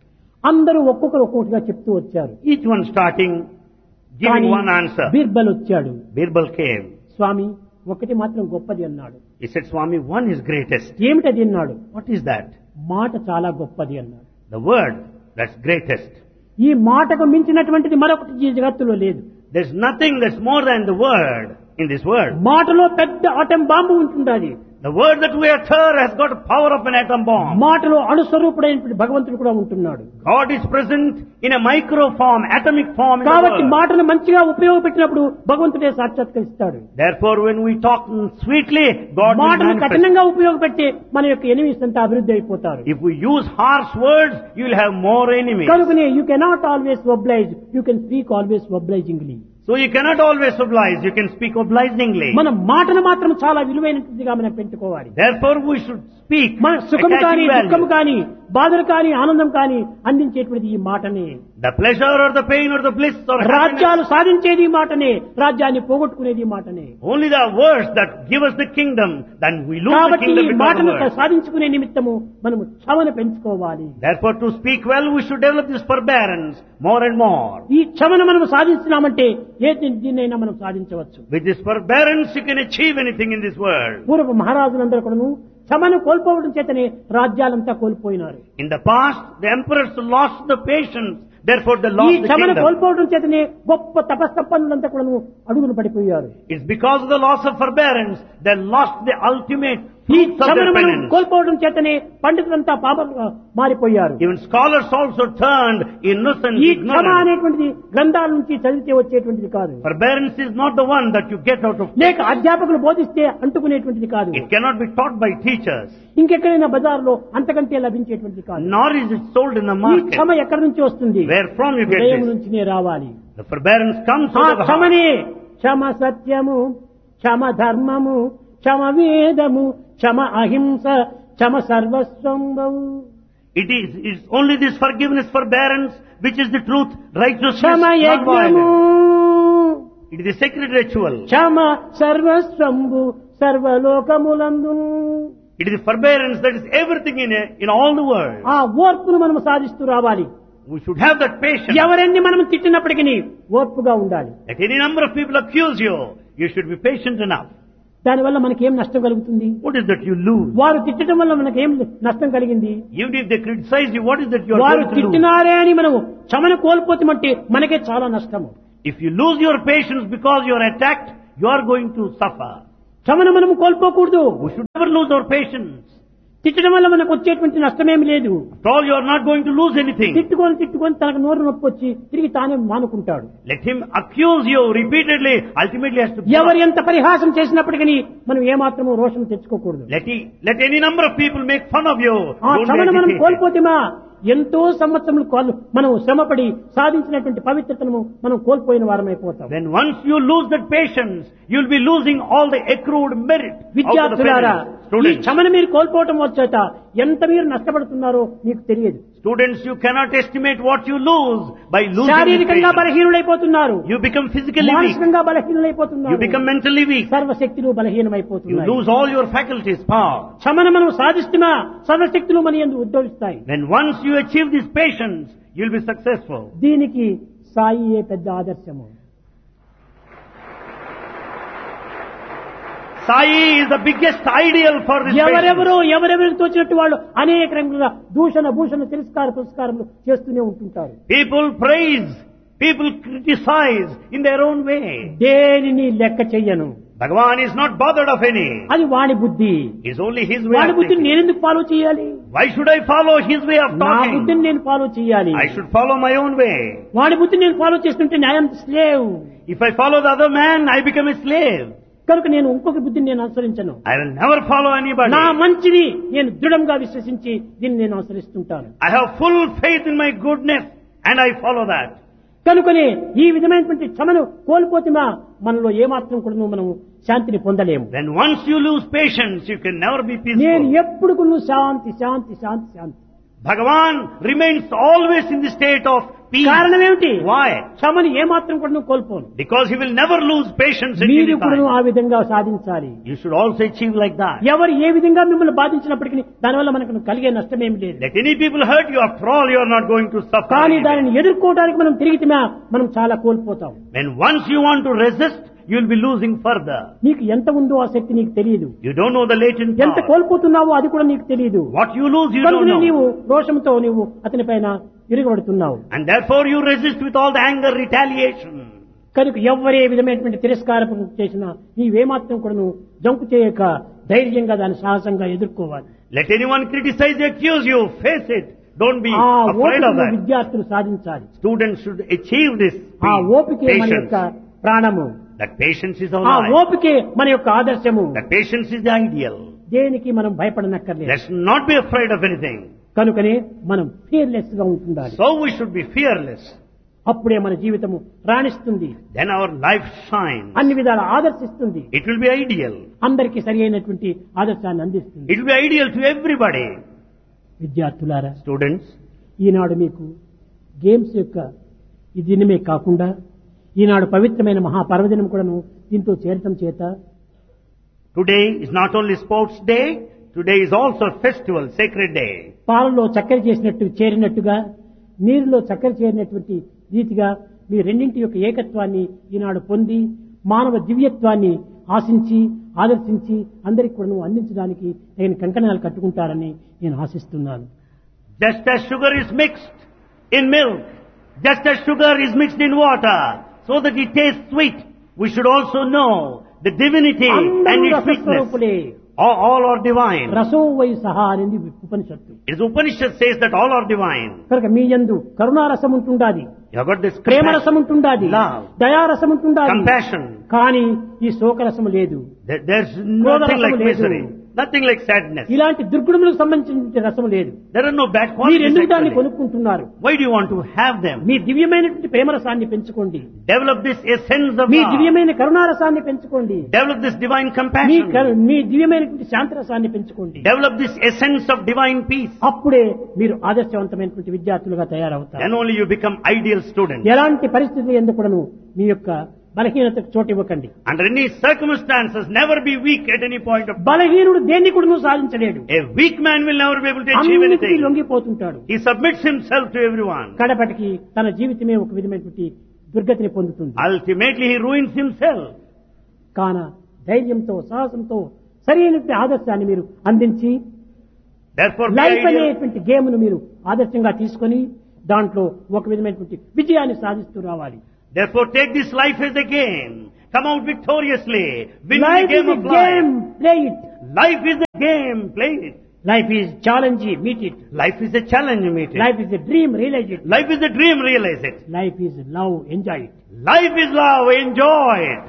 అందరూ ఒక్కొక్కరు ఒక్కొక్కటిగా చెప్తూ వచ్చారు. Each one starting, giving one answer. Birbal వచ్చాడు. Birbal came. స్వామి ఒకటి మాత్రం గొప్పది అన్నాడు. He said, Swami, one is greatest. ఏమిటది అన్నాడు. What is that? మాట చాలా గొప్పది అన్నాడు. The word that's greatest. ఈ మాటకు మించినటువంటిది మరొకటి ఈ జగత్తులో లేదు. There's nothing that's more than the word in this world. మాటలో పెద్ద ఆటం బాంబు ఉంటుండాలి. The word that we utter has got power of an atom bomb. మాటలో అణుస్వరూపుడైనటువంటి భగవంతుడు కూడా ఉంటున్నాడు. God is present in a micro form, atomic form in the కాబట్టి world. మాటను మంచిగా ఉపయోగపెట్టినప్పుడు భగవంతుడే సాక్షాత్కరిస్తాడు. Therefore, when we talk sweetly, God will మాటను manifest. కఠినంగా ఉపయోగపెట్టి మన యొక్క ఎనిమిస్ అంతా అభివృద్ధి అయిపోతారు. If we use harsh words, you will have more enemies. కనుకనే you cannot always oblige, you can speak always obligingly. So you cannot always oblige, you can speak obligingly. మన మాటను మాత్రం చాలా విలువైనదిగా మనం పెట్టుకోవాలి. Therefore, we should speak మన సుఖము కానీ attaching దుఃఖము value. కానీ బాధలు కానీ ఆనందం కానీ అందించేటువంటిది ఈ మాటనే. The pleasure or the pain or the bliss or happiness. రాజ్యాలు సాధించేది ఈ మాటనే, రాజ్యాన్ని పోగొట్టుకునేది ఈ మాటనే. Only the words that give us the kingdom, then we lose the కాబట్టి kingdom ఈ because of మాటను words. సాధించుకునే నిమిత్తము మనము క్షమను పెంచుకోవాలి. Therefore, to speak well, we should develop this forbearance more and more. ఈ క్షమను మనం సాధించినామంటే ఏ దీన్నైనా మనం సాధించవచ్చు. With this forbearance, you can achieve anything in this world. పూర్వ మహారాజులందరూ కూడాను క్షమను కోల్పోవడం చేతనే రాజ్యాలంతా కోల్పోయినారు. In the past, the emperors lost the patience. Therefore, they ఈ lost the క్షమను kingdom. కోల్పోవడం చేతనే గొప్ప తపస్సంపన్నులంతా కూడాను అడుగులు పడిపోయారు. It's because of the loss of forbearance, they lost the ultimate ఈ fruits of their క్షమను మనం penance. కోల్పోవడం చేతనే పండితులంతా పాపంగా మారిపోయారు. Even scholars also turned innocent, ఈ క్షమ ignorant. అనేటువంటిది గ్రంథాల నుంచి చదివితే వచ్చేటువంటిది కాదు. Forbearance is not the one that you get out of. లేక అధ్యాపకులు బోధిస్తే అంటుకునేటువంటిది కాదు. It cannot be taught by teachers, ఇంకెక్కడైనా బజార్లో అంతకంటే లభించేటువంటిది కాదు. nor is it sold in the ఈ market. క్షమ ఎక్కడి నుంచి వస్తుంది? Where from you get హృదయం this? నుంచినే రావాలి. The forbearance comes ఆ out of the heart. క్షమనే క్షమ సత్యము, క్షమ ధర్మము, క్షమ వేదము, క్షమ అహింస క్షమ సర్వస్వం. It's only this forgiveness, forbearance, which is the truth, righteousness, క్షమ యజ్ఞము non-violence. It is a sacred ritual. Kshama సర్వస్వంబు సర్వలోకములందు. It is a forbearance that is everything in all the world. ఆ ఓర్పును మనం సాధిస్తూ రావాలి. We should have that patience. ఎవరెన్ని మనం తిట్టినప్పటికీ ఓర్పుగా ఉండాలి. Let any number of people accuse you, you should be patient enough. దానివల్ల మనకేం నష్టం కలుగుతుంది? What is that you lose? వారు తిట్టడం వల్ల మనకేం నష్టం కలిగింది? Even if they criticize you, what is that you are వారు going to lose? తిట్టినారే అని మనం క్షమను కోల్పోతామంటే మనకే చాలా నష్టము. If you lose your patience because you are attacked, you are going to suffer. క్షమను మనం కోల్పోకూడదు. We should never lose our patience. తిట్టడం వల్ల మనకు వచ్చేటువంటి నష్టమేమి లేదు. After all, you are not going to lose anything. తిట్టుకొని తనకు నోరు నొప్పి వచ్చి తిరిగి తానే మానుకుంటాడు. Let him accuse you repeatedly, ultimately has to ఎవరు ఎంత పరిహాసం చేసినప్పటికీ మనం ఏమాత్రము రోషం తెచ్చుకోకూడదు. Let any number of people make fun of you. ఆ Don't క్షమను be మనం agitated. కోల్పోతేమా ఎంతో సంవత్సరములు మనం శ్రమపడి సాధించినటువంటి పవిత్రతను మనం కోల్పోయిన వారమైపోతాం. Then once you lose that patience, you will be losing all the accrued merit. విద్యార్థులారా, ఈ Students, క్షమను మీరు కోల్పోవటం వచ్చేట ఎంత మీరు నష్టపడుతున్నారో మీకు తెలియదు. students, you cannot estimate what you lose by losing this శారీరకంగా patience. బలహీనులైపోతున్నారు, You become physically weak. మానసికంగా You బలహీనులైపోతున్నారు, become mentally weak. సర్వశక్తులు You బలహీనమైపోతున్నాయి. lose all your faculties, power. క్షమను మనం సాధిస్తున్నా సర్వశక్తులు మన యందు ఉద్భవిస్తాయి. When once you achieve this patience, you will be successful. దీనికి సాయియే పెద్ద ఆదర్శము. Sai is the biggest ideal for this patience. ఎవరెవరికి తోచినట్టు వాళ్ళు అనేక రంగుల భూషణ తిరస్కార పురస్కారములు చేస్తూనే ఉంటుంటారు. People praise, people criticize in their own way. దేనిని లెక్క చెయ్యను. Bhagavan is not bothered of any. అది వాడి బుద్ధి. It's only his way వాడి of బుద్ధిని thinking. నేనెందుకు ఫాలో చేయాలి? Why should I follow his way of నా talking? బుద్ధిని నేను ఫాలో చేయాలి. I should follow my own way. వాడి బుద్ధిని నేను ఫాలో చేస్తుంటే I'm slave. If I follow the other man, I become a slave. కనుక నేను ఇంకొక బుద్ధిని నేను అనుసరించను. I will never follow anybody. నా మంచిని నేను దృఢంగా విశ్వసించి దీన్ని నేను అనుసరిస్తుంటాను. I have full faith in my goodness and I follow that. కనుకనే ఈ విధమైనటువంటి క్షమను కోల్పోతేమా మనలో ఏమాత్రం కూడా మనం శాంతిని పొందలేము. Then once you lose patience, you can never be నేను peaceful. ఎప్పుడు కూడా శాంతి. Bhagavan remains always in the state of peace. కారణం ఏమిటి? Why? క్షమని ఏమాత్రం కూడా కోల్పోను. Because he will never lose patience in మీరు any కూడా time. ఆ విధంగా సాధించాలి. You should also achieve like that. ఎవరు ఏ విధంగా మిమ్మల్ని బాధించినప్పటికీ దానివల్ల మనకు కలిగే నష్టం ఏమి లేదు. Let any people hurt you, after all you are not going to suffer. కానీ anything. దానిని ఎదుర్కోవడానికి మనం తిరిగితే మనం చాలా కోల్పోతాం. When once you want to resist, you will be losing further. నీకు ఎంత ఉందో ఆ శక్తి నీకు తెలియదు. You don't know the latent ఎంత power. కోల్పోతున్నావో అది కూడా నీకు తెలియదు. What you lose, you don't కనుక know. నీవు రోషంతో నీవు అతని పైన విరుగబడుతున్నావు. And therefore you resist with all the anger, retaliation. కనుక ఎవరే విధమైనటువంటి తిరస్కారం చేసినా నీవేమాత్రం కూడా నువ్వు జంకు చేయక ధైర్యంగా దాన్ని సాహసంగా ఎదుర్కోవాలి. Let anyone criticize you, accuse you, face it. Don't be ఆ afraid of ఓపికను that. విద్యార్థులు సాధించాలి. Students should achieve this ఆ ఓపికే మన patience. యొక్క ప్రాణము. That patience is our ఆ life. ఓపికే మన యొక్క ఆదర్శము. That patience is the ideal. దేనికి మనం భయపడనక్కర్లేదు. Let's not be afraid of anything. కనుకనే మనం ఫియర్లెస్ గా ఉంటుండాలి. So we should be fearless. అప్పుడే మన జీవితము రాణిస్తుంది, Then our life shines. అన్ని విధాల ఆదర్శిస్తుంది, It will be ideal. అందరికీ సరి అయినటువంటి ఆదర్శాన్ని అందిస్తుంది. It will be ideal to everybody. విద్యార్థులారా, Students, ఈనాడు మీకు గేమ్స్ యొక్క ఈ దినమే కాకుండా ఈనాడు పవిత్రమైన మహాపర్వదినం కూడాను దీంతో చేరటం చేత today is not only sports day, today is also a festival, sacred day. పాలలో చక్కెర చేరినట్టుగా నీరులో చక్కెర చేరినటువంటి రీతిగా మీ రెండింటి యొక్క ఏకత్వాన్ని ఈనాడు పొంది మానవ దివ్యత్వాన్ని ఆశించి ఆదర్శించి అందరికి కూడా అందించడానికి నేను కంకణాలు కట్టుకుంటారని నేను ఆశిస్తున్నాను. Just as sugar is mixed in milk, just as sugar is mixed in water, so that it tastes sweet, we should also know the divinity and అందరూ its sweetness. రసస్వరూపులే. All are divine. రసో why సహా అనేది ఉపనిషత్తు. It is Upanishad says that all are divine. కనుక మీ యందు కరుణారసం ఉంటుండాది, You have got this ప్రేమ రసం ఉంటుండాది, love, దయారసం ఉంటుండాది, compassion, కానీ ఈ శోకరసము లేదు. There's nothing like misery. Nothing like sadness. ఇలాంటి దుర్గుణములకు సంబంధించిన రసము లేదు. There are no bad మీరు qualities ఎందుకు దాన్ని actually. కొనుక్కుంటున్నారు? Why do you want to have them? మీ దివ్యమైనటువంటి ప్రేమరసాన్ని పెంచుకోండి. Develop this essence of me love. దివ్యమైన కరుణారసాన్ని పెంచుకోండి. Develop this divine me compassion. మీ దివ్యమైనటువంటి శాంతరసాన్ని పెంచుకోండి. Develop this essence of divine peace. అప్పుడే మీరు ఆదర్శవంతమైనటువంటి విద్యార్థులుగా తయారవుతారు. Then only you become ideal students. ఎలాంటి పరిస్థితి ఎందుకును మీ యొక్క బలహీనతకు చోటు ఇవ్వకండి. Under any circumstances, never be weak at any point of time. బలహీనుడు దేన్ని కూడా సాధించలేడు. A weak man will never be able to achieve అన్నిటికీ anything. లొంగిపోతుంటాడు. He submits himself to everyone. కడపటికి తన జీవితమే ఒక విధమైనటువంటి దుర్గతిని పొందుతుంది. Ultimately, he ruins himself. కాన ధైర్యంతో సాహసంతో సరైనటువంటి ఆదర్శాన్ని మీరు అందించి Therefore, be లైఫ్ ideal. అనేటువంటి గేమ్ను మీరు ఆదర్శంగా తీసుకొని దాంట్లో ఒక విధమైనటువంటి విజయాన్ని సాధిస్తూ రావాలి. Therefore, take this life as a game. Come out victoriously. Win the Life is game a of game, life. play it. Life is a game. Play it. Life is challenge, meet it. Life is a challenge. Meet it. Life is a dream, realize it. Life is a dream. Realize it. Life is love, enjoy it. Life is love. Enjoy it.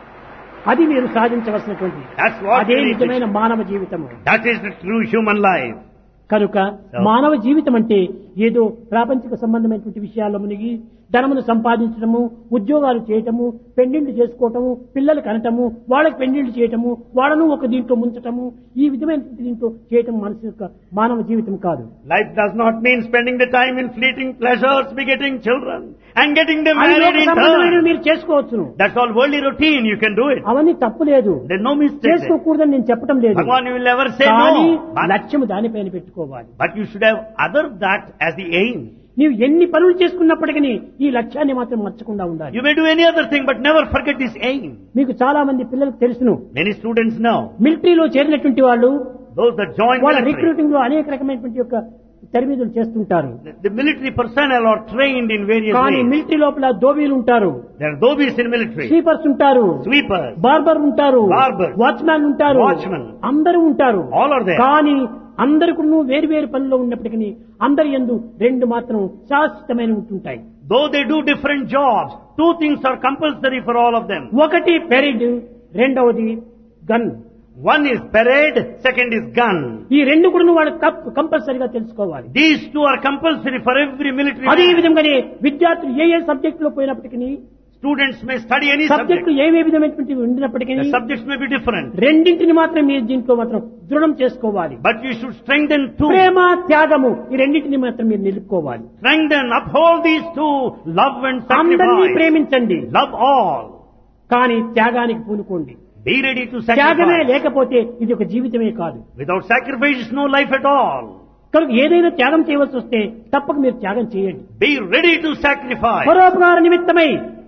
అది మీరు సాధించవలసినటువంటి That's what అదే we need to- నిజమైన మానవ జీవితము. That is the true human life. కనుక మానవ జీవితం అంటే ఏదో ప్రాపంచిక సంబంధమైనటువంటి విషయాల్లో మునిగి ధనమును సంపాదించడము, ఉద్యోగాలు చేయటము, పెళ్లిళ్లు చేసుకోవటము, పిల్లలు కనటము, వాళ్ళకి పెళ్లిళ్లు చేయటము, వాళ్ళను ఒక దీంట్లో ముంచటము, ఈ విధమైనటువంటి దీంట్లో చేయటం మనసు యొక్క మానవ జీవితం కాదు. Life does not mean spending the time in fleeting pleasures, begetting children, and getting them అవి married లోక in సంబంధమైనవి turn. మీరు చేసుకోవచ్చును. That's all worldly routine. You can do it. అవన్నీ తప్పు లేదు, There's no mistake there. చేసుకోకూడదని నేను చెప్పడం లేదు. Bhagwan, you will never say కానీ no. But, లక్ష్యం దానిపైన పెట్టుకోవాలి. but you should have other that as the aim. నీవు ఎన్ని పనులు చేసుకున్నప్పటికీ ఈ లక్ష్యాన్ని మాత్రం మర్చకుండా ఉండాలి. You may do any other thing, but never forget this aim. మీకు చాలా మంది పిల్లలకు తెలుసును, Many students know. మిలిటరీలో చేరినటువంటి వాళ్ళు Those that join వాళ్ళ military. రిక్రూటింగ్ లో అనేక రకమైనటువంటి యొక్క తరబీదులు చేస్తుంటారు. The military personnel are trained in various కానీ ways. మిలిటరీ లోపల దోబీలు ఉంటారు, There are dhobies in military. Sweepers ఉంటారు, Sweepers. బార్బర్ ఉంటారు, Barber. వాచ్మ్యాన్ ఉంటారు, Watchman. అందరూ ఉంటారు. All are there. కానీ అందరికి వేరు వేరు పనుల్లో ఉన్నప్పటికీ అందరి యందు రెండు మాత్రం శాశ్వతమైన ఉంటుంటాయి. Though they do different jobs, two things are compulsory for all of them. ఒకటి పెరిడ్, రెండవది gun. One is parade, second is gun. ఈ రెండు కూడా వాడు కంపల్సరీగా తెలుసుకోవాలి. These two are compulsory for every military అదే man. విధంగానే విద్యార్థులు ఏ సబ్జెక్ట్ లో పోయినప్పటికీ Students may study any subject. సబ్జెక్టులు ఏ విధమైనటువంటి ఉండినప్పటికీ The subjects may be different. రెండింటిని మాత్రం మీరు దీంట్లో మాత్రం దృఢం చేసుకోవాలి. But you should strengthen two. ప్రేమ, త్యాగము ఈ రెండింటిని మాత్రం మీరు నిలుపుకోవాలి. Strengthen, uphold these two. Love and అందరినీ sacrifice. ప్రేమించండి, Love all. కానీ త్యాగానికి పూనుకోండి. Be ready to త్యాగమే sacrifice. లేకపోతే ఇది ఒక జీవితమే కాదు. Without sacrifice is no life at all. కనుక ఏదైనా త్యాగం చేయవలసి వస్తే తప్పక మీరు త్యాగం చేయండి. Be ready to sacrifice. పరోపకార నిమిత్తమై,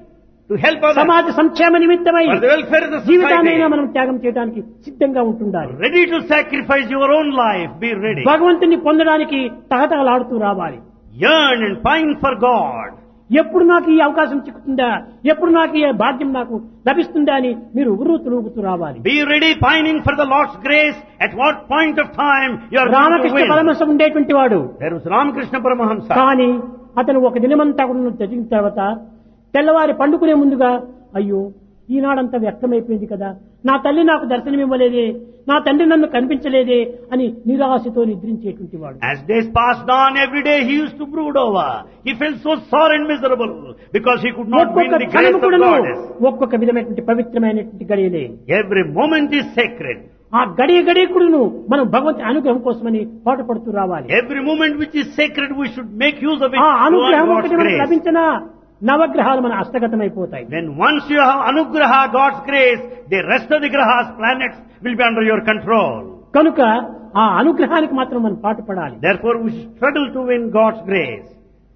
To help others. సమాజ సంక్షేమ నిమిత్తమై For the welfare of the జీవితాన్నైనా society. మనం త్యాగం చేయడానికి సిద్ధంగా ఉంటుండాలి. Ready to sacrifice your own life. Be ready. భగవంతుని పొందడానికి తహతహలాడుతూ రావాలి. Yearn and pine for God. ఎప్పుడు నాకు ఈ అవకాశం చిక్కుతుందా, ఎప్పుడు నాకు ఈ భాగ్యం నాకు లభిస్తుందా అని మీరు ఉరుతులుగుతూ రావాలి. Be ready pining for the Lord's grace. At what point of time you are going to Ramakrishna win. Paramahamsa ఉండేటువంటి వాడు, There was Ramakrishna Paramahamsa. కానీ అతను ఒక దినమంతా కూడా జరిగిన తర్వాత తెల్లవారి పండుకునే ముందుగా అయ్యో ఈనాడంతా వ్యక్తమైపోయింది కదా, నా తల్లి నాకు దర్శనమివ్వలేదే, నా తండ్రి నన్ను కనిపించలేదే అని నిరాశతో నిద్రించేటువంటి వాడు. As days passed on, every day he used to brood over. He felt so sore and miserable because he could not win ఒక్కొక్క the grace క్షణము of కూడాను God. ఒక్కొక్క విధమైనటువంటి పవిత్రమైనటువంటి గడియలే. Every moment is sacred. ఆ గడియ కూడాను మనం భగవంతుని అనుగ్రహం కోసమని పాటుపడుతూ రావాలి. Every moment which is sacred, we should make use of it ఆ to earn అనుగ్రహం God's ఒకటి మనకు grace. లభించినా నవగ్రహాలు మన హస్తగతమైపోతాయి. Then once you have anugraha, God's grace, the rest of the grahas, planets, will be under your control. కనుక ఆ అనుగ్రహానికి మాత్రం మనం పాటుపడాలి. Therefore, we should struggle to win God's grace.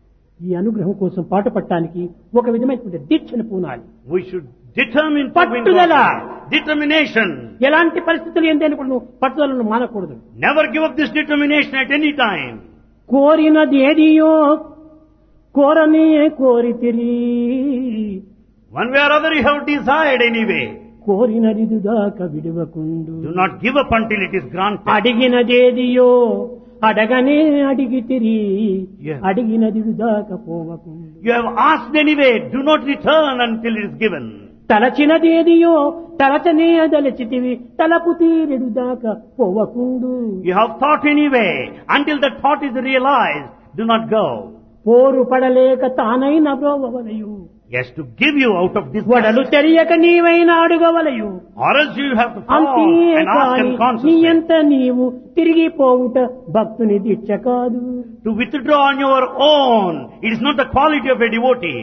ఈ అనుగ్రహం కోసం పాటుపడటానికి ఒక విధమైనటువంటి దీక్షను పూనాలి. We should determine to win పట్టుదల. God's grace. Determination. ఎలాంటి పరిస్థితులు ఏంటని కూడా నువ్వు పట్టుదలను మానకూడదు. Never give up this determination at any time. కోరినది ఏదియో కోరనే కోరితిరి, One way or other you have desired anyway. కోరినది దాకా విడువకుండు, Do not give up until it is granted. అడిగినదేదియో అడగనే అడిగితిరి, Yeah. అడిగినది దాకా పోవకుండు. You have asked anyway. Do not return until it is given. తలచినదేదియో తలచనే దలచితివి తలపు తీరెడు దాకా పోవకుండు. You have thought anyway. Until that thought is realized, do not go. పోరు పడలేక తానైన బ్రోవలయు. Yes, to give you out of this. వడలు తెలియక నీవైనా అడుగవలయు. Or else you have to fall and ask అంతేకాని నీ unconsciously. ఎంత నీవు తిరిగిపోవుట భక్తుని దీక్ష కాదు. To withdraw on your own, it is not the quality of a devotee.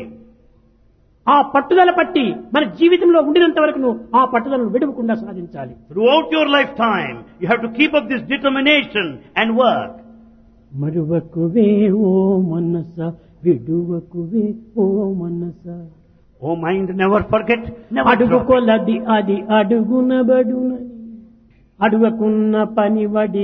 ఆ పట్టుదల పట్టి మన జీవితంలో ఉండినంత వరకు ఆ పట్టుదలను విడవకుండా సాధించాలి. Throughout your lifetime, you have to keep up this determination and work. మరువకువే ఓ మనస విడువకువే ఓ మనస. Oh mind, never forget, never అడుగు drop it. కొలది అది అడుగునబడునని అడుగకున్న పని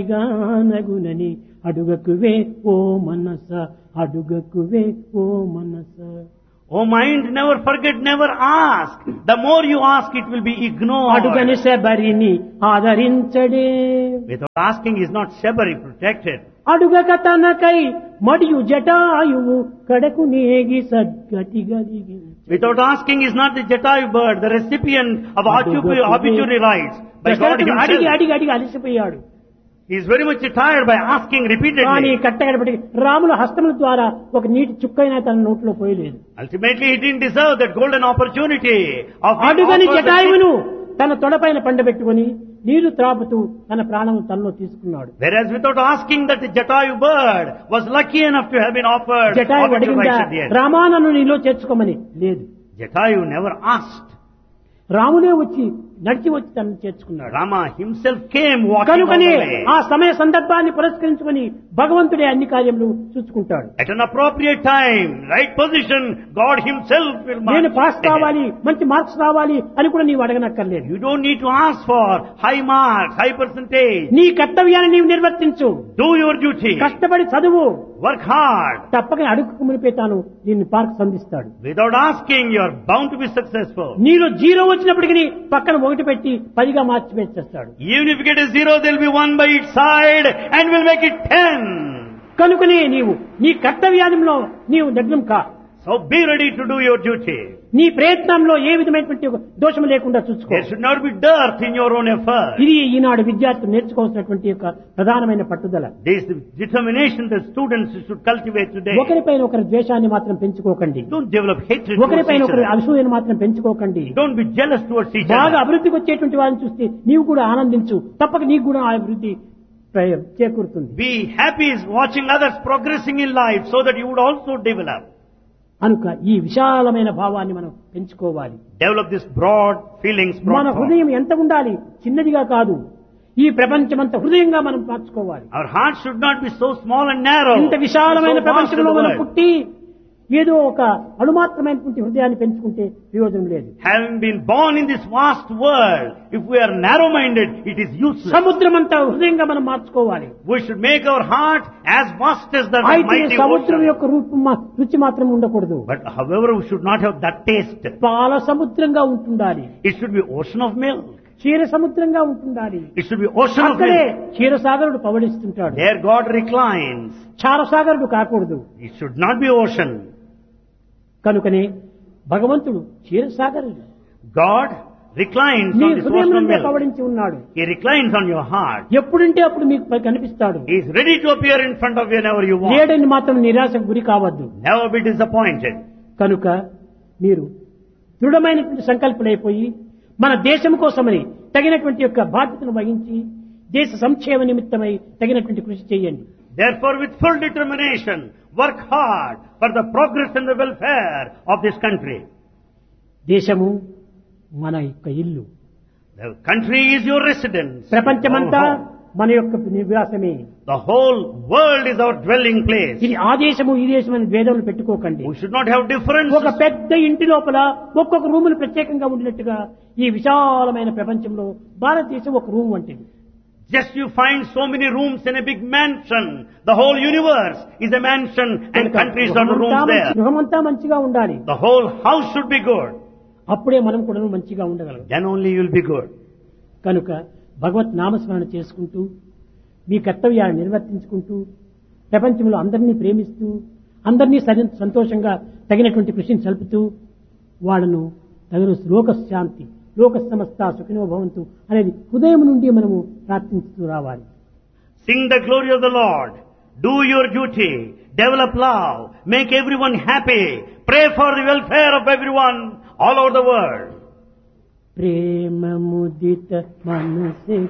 వడిగానగునని అడుగకువే ఓ మనస అడుగకువే ఓ మనస. Oh mind, never forget, never ask. The more you ask, it will be ignored. అడుగని శబరిని ఆదరించడే. Without asking is not Shabari protected. అడుగక తనకై మడియు Jatayu కడకు నేగి సద్గతి గలిగి. Without asking is not the Jatayu bird, the recipient of obituary rights by God అడిగి himself. అడిగి అడిగి అలసిపోయాడు. He is very much tired by asking కానీ repeatedly. కట్టగడపటి రాముల హస్తముల ద్వారా ఒక నీటి చుక్కైనా తన నోట్లో పోయలేదు. Ultimately, he didn't deserve that golden opportunity of being అడుగని offered the జటాయువును తన తొడపైన పండబెట్టుకుని నీరు త్రాపుతూ తన ప్రాణం తనలో తీసుకున్నాడు. Whereas without asking that the Jatayu bird was lucky enough to have been offered Jatayu obituary అడిగిందా rights at the end. రామానను నీలో చేర్చుకోమని? లేదు. Jatayu never asked. రామునే వచ్చి నడిచి వచ్చి తనను చేర్చుకున్నాడు. Rama himself came walking on కనుకనే the way. ఆ సమయ సందర్భాన్ని పురస్కరించుకొని భగవంతుడే అన్ని కార్యములు చూసుకుంటాడు. At an appropriate time, right position, God himself will నేను march పాస్ ahead. కావాలి, మంచి మార్క్స్ రావాలి అని కూడా నీవు అడగనక్కర్లేదు. You don't need to ask for high marks, high percentage. నీ కర్తవ్యాన్ని నీవు నిర్వర్తించు. Do your duty. కష్టపడి చదువు. Work hard. తప్పక అడుగుకు మునిపే తాను దీన్ని park సంధిస్తాడు. Without asking, you are bound to be successful. నీలో జీరో వచ్చినప్పటికీ పక్కన ఒకటి పెట్టి 10గా మార్చి పెట్టేస్తాడు. Even if you get a zero, there will be one by each side and we'll make it 10. కనుకనే నీవు నీ కర్తవ్యంలో నీవు నిగ్నం కా. So be ready to do your duty. నీ ప్రయత్నంలో ఏ విధమైనటువంటి దోషం లేకుండా చూసుకో. There should not be dearth in your own effort. ఇది ఈనాడు విద్యార్థులు నేర్చుకోవాల్సినటువంటి యొక్క ప్రధానమైన పట్టుదల. This is the determination that students should cultivate today. ఒకరిపైన ఒకరి ద్వేషాన్ని మాత్రం పెంచుకోకండి. Don't develop hatred towards ఒకరిపైన each ఒకరి other. అసూయను మాత్రం పెంచుకోకండి. Don't be jealous towards each బాగా other. అభివృద్ధికి వచ్చేటువంటి వారిని చూస్తే నీవు కూడా ఆనందించు. తప్పక నీకు కూడా ఆ అభివృద్ధి చేకూరుతుంది. Be happy is watching others progressing in life so that you would also develop. కనుక ఈ విశాలమైన భావాన్ని మనం పెంచుకోవాలి. Develop this broad feelings, మన broad thought. హృదయం ఎంత ఉండాలి? చిన్నదిగా కాదు, ఈ ప్రపంచమంత హృదయంగా మనం మార్చుకోవాలి. Our heart should not be so small and narrow. ఇంత విశాలమైన so vast in ప్రపంచంలో the మనం world. పుట్టి ఏదో ఒక అణుమాత్రమైనటువంటి హృదయాన్ని పెంచుకుంటే ప్రయోజనం లేదు. Having been born in this vast world, if we are narrow-minded, it is useless. సముద్రమంతా హృదయంగా మనం మార్చుకోవాలి. We should make our heart as vast as the అయితే mighty సముద్రం ocean. యొక్క రుచి మాత్రం ఉండకూడదు. But however, we should not have that taste. పాల సముద్రంగా ఉంటుండాలి. It should be ocean of milk. క్షీర సముద్రంగా ఉంటుండాలి. It should be ocean of అక్కడే milk. క్షీరసాగరుడు పవడిస్తుంటాడు. There God reclines. క్షారసాగరుడు కాకూడదు. It should not be ocean. కనుకనే భగవంతుడు క్షీరసాగరుడు. God reclines నీ on this హృదయం ocean of నుండే milk. పవడించి ఉన్నాడు. He reclines on your heart. ఎప్పుడుంటే అప్పుడు మీకు కనిపిస్తాడు. He is ready to appear in front of you whenever you want. లేడని మాత్రం నిరాశకు గురి కావద్దు. Never be disappointed. కనుక మీరు దృఢమైనటువంటి సంకల్పమైపోయి మన దేశం కోసమని తగినటువంటి యొక్క బాధ్యతను వహించి దేశ సంక్షేమ నిమిత్తమై తగినటువంటి కృషి చేయండి. Therefore, with full determination, work hard for the progress and the welfare of this country. దేశము మన యొక్క ఇల్లు. The country is your residence. ప్రపంచమంతా Our home. మన యొక్క నివాసమే. The whole world is our dwelling place. ఇది ఆ దేశము ఈ దేశం అని భేదములు పెట్టుకోకండి. We should not have differences. ఒక పెద్ద ఇంటి లోపల ఒక్కొక్క రూములు ప్రత్యేకంగా ఉండినట్టుగా ఈ విశాలమైన ప్రపంచంలో భారతదేశం ఒక రూమ్ వంటిది. Just you find so many rooms in a big mansion. The whole universe is a mansion and countries are the rooms there. గృహమంతా మంచిగా ఉండాలి. The whole house should be good. అప్పుడే మనం కూడా మంచిగా ఉండగలం. Then only you will be good. కనుక భగవత్ నామస్మరణ చేసుకుంటూ మీ కర్తవ్యాన్ని నిర్వర్తించుకుంటూ ప్రపంచంలో అందరినీ ప్రేమిస్తూ అందరినీ సంతోషంగా తగినటువంటి కృషిని సల్పుతూ వాళ్ళను తదను లోక శాంతి లోక సమస్త సుఖినో భవంతు అనేది హృదయం నుండి మనము ప్రార్థిస్తూ రావాలి. Sing the glory of the Lord. Do your duty. Develop love. Make everyone happy. Pray for the welfare of everyone all over the world. ప్రేమ ముదిత మనసే